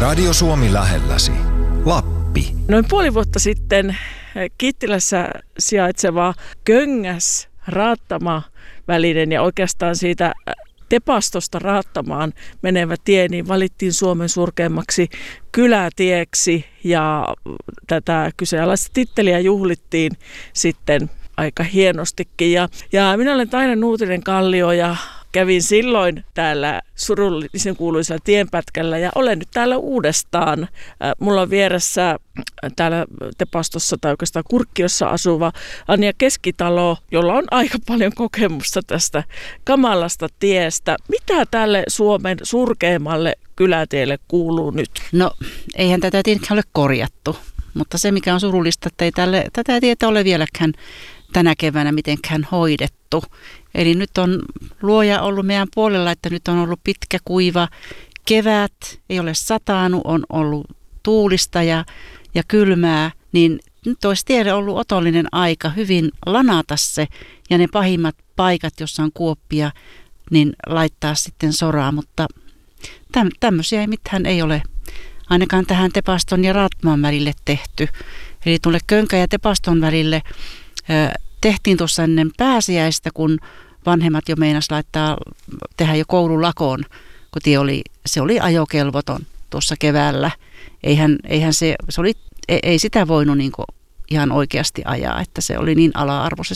Radio Suomi lähelläsi. Lappi. Noin puoli vuotta sitten Kittilässä sijaitseva Köngäs-Raattama-välinen ja oikeastaan siitä Tepastosta Raattamaan menevä tie niin valittiin Suomen surkeimmaksi kylätieksi ja tätä kyseenalaista titteliä juhlittiin sitten aika hienostikin. Ja minä olen Taina Nuutinen-Kallio ja kävin silloin täällä surullisen kuuluisella tienpätkällä ja olen nyt täällä uudestaan. Mulla on vieressä täällä Tepastossa tai oikeastaan Kurkkiossa asuva Anja Keskitalo, jolla on aika paljon kokemusta tästä kamalasta tiestä. Mitä tälle Suomen surkeimmalle kylätielle kuuluu nyt? No, eihän tätä tietenkään ole korjattu, mutta se mikä on surullista, että ei tätä tietä ole vieläkään tänä keväänä mitenkään hoidettu. Eli nyt on luoja ollut meidän puolella, että nyt on ollut pitkä kuiva kevät, ei ole satanut, on ollut tuulista ja kylmää, niin nyt olisi tiede ollut otollinen aika hyvin lanata se ja ne pahimmat paikat, jossa on kuoppia, niin laittaa sitten soraa, mutta tämmöisiä mitään ei ole ainakaan tähän Tepaston ja Raattamaan välille tehty. Eli tuolle Könkän ja Tepaston välille tehtiin tuossa ennen pääsiäistä, kun vanhemmat jo meinas tehdä jo koululakoon, kun se oli ajokelvoton tuossa keväällä. Ei sitä voinut niin kuin ihan oikeasti ajaa, että se oli niin ala-arvoisessa